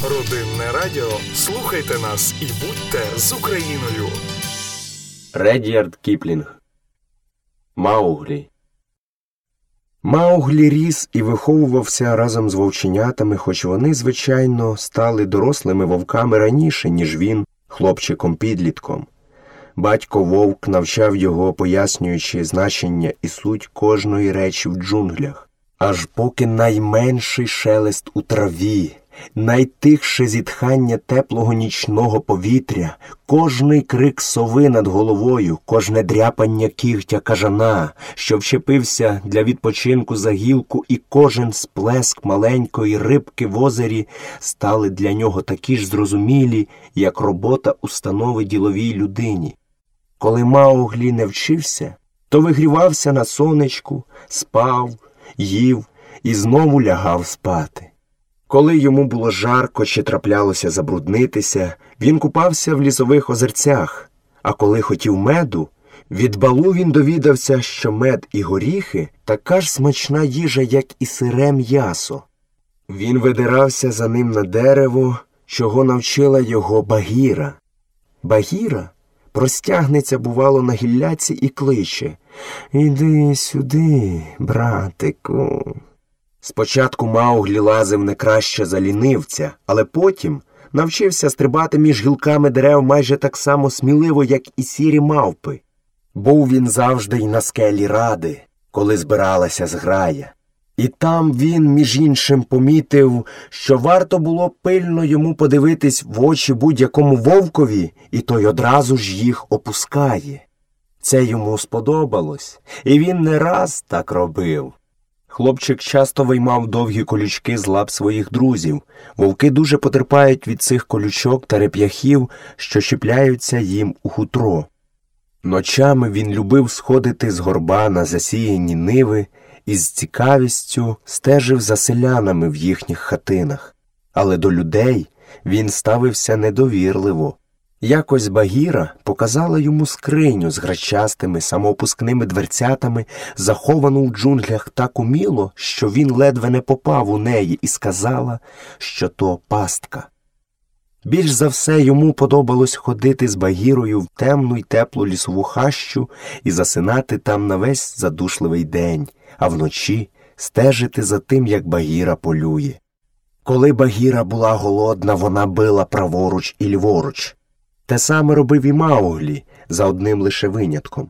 Родинне радіо. Слухайте нас і будьте з Україною. Ред'ярд Кіплінг. Мауглі. Мауглі ріс і виховувався разом з вовченятами, хоч вони, звичайно, стали дорослими вовками раніше, ніж він хлопчиком-підлітком. Батько вовк навчав його, пояснюючи значення і суть кожної речі в джунглях. Аж поки найменший шелест у траві, найтихше зітхання теплого нічного повітря, кожний крик сови над головою, кожне дряпання кігтя кажана, що вчепився для відпочинку за гілку, і кожен сплеск маленької рибки в озері стали для нього такі ж зрозумілі, як робота установи діловій людині. Коли Мауглі не вчився, то вигрівався на сонечку, спав, їв і знову лягав спати. Коли йому було жарко чи траплялося забруднитися, він купався в лісових озерцях, а коли хотів меду, від балу він довідався, що мед і горіхи – така ж смачна їжа, як і сире м'ясо. Він видирався за ним на дерево, чого навчила його Багіра. Багіра простягнеться, бувало, на гілляці і кличе: «Іди сюди, братику». Спочатку Мауглі лазив не краще за лінивця, але потім навчився стрибати між гілками дерев майже так само сміливо, як і сірі мавпи. Був він завжди й на скелі Ради, коли збиралася зграя. І там він, між іншим, помітив, що варто було пильно йому подивитись в очі будь-якому вовкові, і той одразу ж їх опускає. Це йому сподобалось, і він не раз так робив. Хлопчик часто виймав довгі колючки з лап своїх друзів. Вовки дуже потерпають від цих колючок та реп'яхів, що чіпляються їм у хутро. Ночами він любив сходити з горба на засіяні ниви і з цікавістю стежив за селянами в їхніх хатинах. Але до людей він ставився недовірливо. Якось Багіра показала йому скриню з грачастими самоопускними дверцятами, заховану в джунглях так уміло, що він ледве не попав у неї, і сказала, що то пастка. Більш за все йому подобалось ходити з Багірою в темну й теплу лісову хащу і засинати там на весь задушливий день, а вночі стежити за тим, як Багіра полює. Коли Багіра була голодна, вона била праворуч і ліворуч. Те саме робив і Мауглі, за одним лише винятком.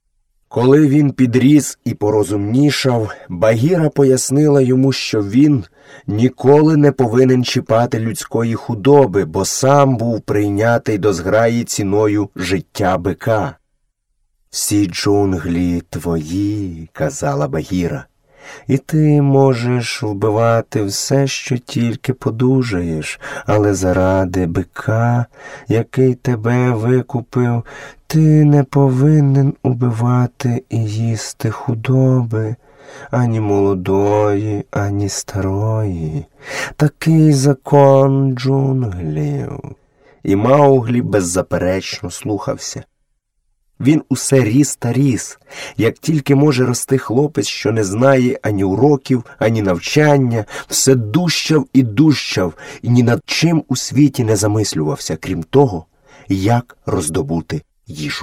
Коли він підріс і порозумнішав, Багіра пояснила йому, що він ніколи не повинен чіпати людської худоби, бо сам був прийнятий до зграї ціною життя бика. «Всі джунглі твої», – казала Багіра, – «і ти можеш вбивати все, що тільки подужаєш, але заради бика, який тебе викупив, ти не повинен убивати і їсти худоби, ані молодої, ані старої. Такий закон джунглів». І Мауглі беззаперечно слухався. Він усе ріс та ріс, як тільки може рости хлопець, що не знає ані уроків, ані навчання, все дужчав і дужчав, і ні над чим у світі не замислювався, крім того, як роздобути їжу.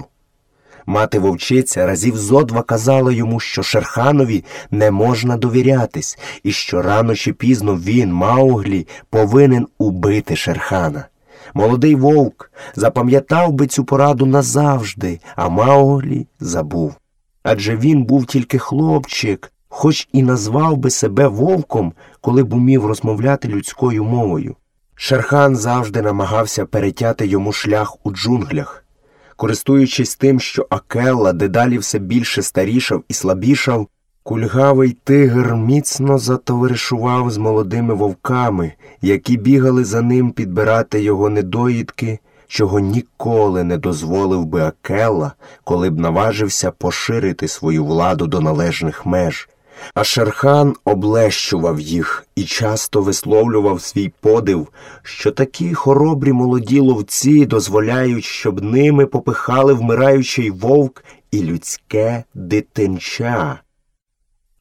Мати-вовчиця разів зо два казала йому, що Шерханові не можна довірятись, і що рано чи пізно він, Мауглі, повинен убити Шерхана. Молодий вовк запам'ятав би цю пораду назавжди, а Мауглі забув. Адже він був тільки хлопчик, хоч і назвав би себе вовком, коли б умів розмовляти людською мовою. Шерхан завжди намагався перетяти йому шлях у джунглях. Користуючись тим, що Акелла дедалі все більше старішав і слабішав, кульгавий тигр міцно затоваришував з молодими вовками, які бігали за ним підбирати його недоїдки, чого ніколи не дозволив би Акелла, коли б наважився поширити свою владу до належних меж. А Шерхан облещував їх і часто висловлював свій подив, що такі хоробрі молоді ловці дозволяють, щоб ними попихали вмираючий вовк і людське дитинча.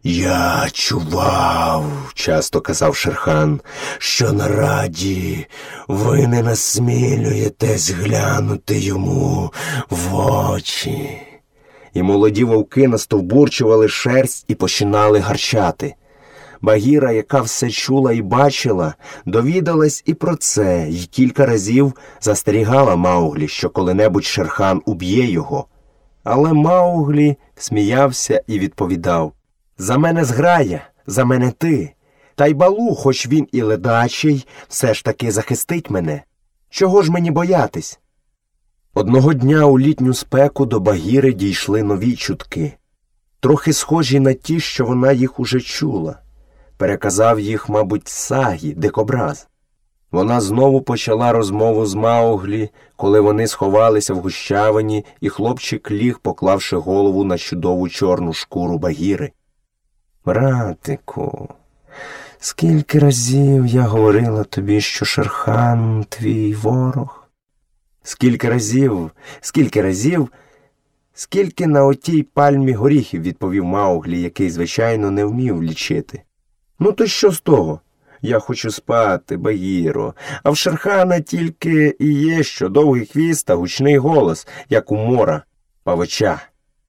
«Я чував, – часто казав Шерхан, – що на раді ви не насмілюєтесь глянути йому в очі». І молоді вовки настовбурчували шерсть і починали гарчати. Багіра, яка все чула і бачила, довідалась і про це, й кілька разів застерігала Мауглі, що коли-небудь Шерхан уб'є його. Але Мауглі сміявся і відповідав: «За мене зграя, за мене ти. Та й Балу, хоч він і ледачий, все ж таки захистить мене. Чого ж мені боятись?» Одного дня у літню спеку до Багіри дійшли нові чутки, трохи схожі на ті, що вона їх уже чула. Переказав їх, мабуть, Сагі, дикобраз. Вона знову почала розмову з Мауглі, коли вони сховалися в гущавині, і хлопчик ліг, поклавши голову на чудову чорну шкуру Багіри. «Братику, скільки разів я говорила тобі, що Шерхан – твій ворог? Скільки разів, скільки на отій пальмі горіхів», – відповів Мауглі, який, звичайно, не вмів лічити. «Ну то що з того? Я хочу спати, Багіро, а в Шерхана тільки і є що довгий хвіст та гучний голос, як у мора, павича».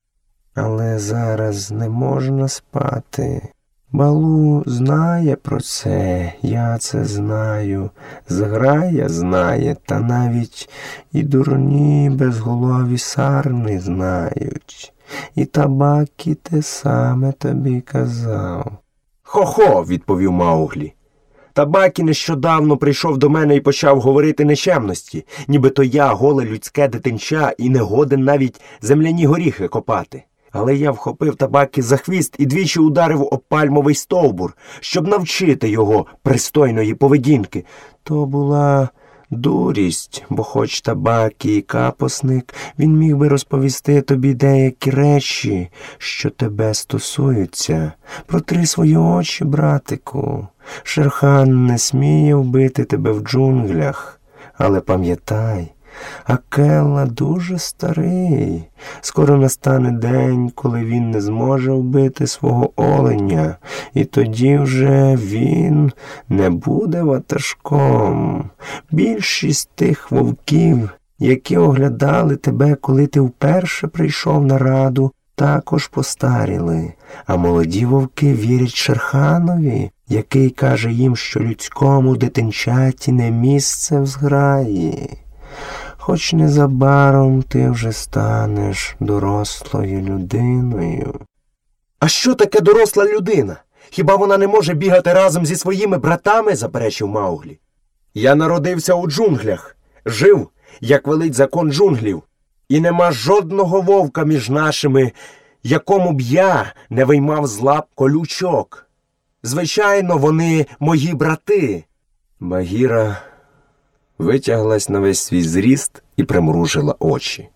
«Але зараз не можна спати. Балу знає про це, я це знаю, зграя знає, та навіть і дурні безголові сарни знають. І Табакі те саме тобі казав». «Хо-хо», – відповів Мауглі. «Табакі нещодавно прийшов до мене і почав говорити нечемності, нібито я голе людське дитинча і не годен навіть земляні горіхи копати. Але я вхопив Табакі за хвіст і двічі ударив об пальмовий стовбур, щоб навчити його пристойної поведінки. То була дурість, бо хоч Табакі і капосник, він міг би розповісти тобі деякі речі, що тебе стосуються. Протри свої очі, братику. Шерхан не сміє вбити тебе в джунглях, але пам'ятай, Акелла дуже старий. Скоро настане день, коли він не зможе вбити свого оленя, і тоді вже він не буде ватажком. Більшість тих вовків, які оглядали тебе, коли ти вперше прийшов на раду, також постаріли, а молоді вовки вірять Шерханові, який каже їм, що людському дитинчаті не місце в зграї. Хоч незабаром ти вже станеш дорослою людиною». «А що таке доросла людина? Хіба вона не може бігати разом зі своїми братами?» – заперечив Мауглі. «Я народився у джунглях, жив, як велить закон джунглів, і нема жодного вовка між нашими, якому б я не виймав з лап колючок. Звичайно, вони мої брати». Багіра витяглась на весь свій зріст і примружила очі.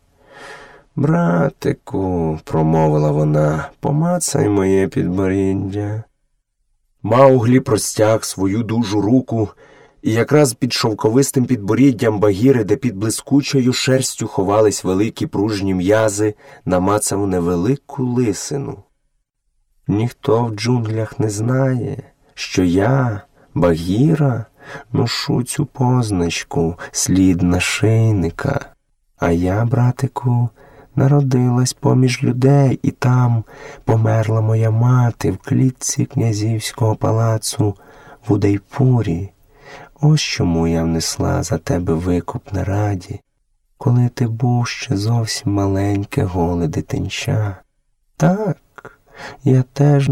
«Братику, – промовила вона, – помацай моє підборіддя». Мауглі простяг свою дужу руку, і якраз під шовковистим підборіддям Багіри, де під блискучою шерстю ховались великі пружні м'язи, намацав невелику лисину. «Ніхто в джунглях не знає, що я, Багіра, ношу цю позначку, слід нашийника. А я, братику, народилась поміж людей, і там померла моя мати в клітці князівського палацу в Удайпурі. Ось чому я внесла за тебе викуп на раді, коли ти був ще зовсім маленьке голе дитинча. Так, я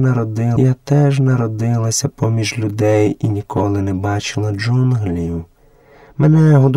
теж народилася поміж людей і ніколи не бачила джунглів. Мене годували